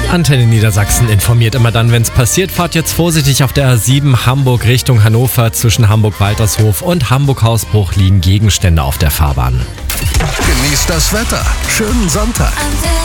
Antenne Niedersachsen informiert immer dann, wenn es passiert. Fahrt jetzt vorsichtig auf der A7 Hamburg Richtung Hannover. Zwischen Hamburg-Waltershof und Hamburg-Hausbruch liegen Gegenstände auf der Fahrbahn. Genießt das Wetter. Schönen Sonntag.